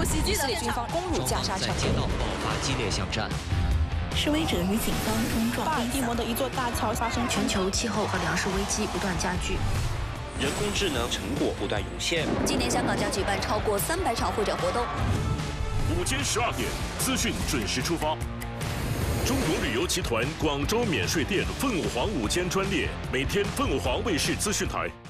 以色列军方攻入加沙城， 在街道爆发激烈巷战。 示威者与警方冲撞。 巴尔的摩的一座大桥发生全球气候和粮食危机不断加剧。 人工智能成果不断涌现。 今年香港将举办超过300场会展活动。 午间12点，资讯准时出发。中国旅游集团广州免税店凤凰午间专列，每天凤凰卫视资讯台。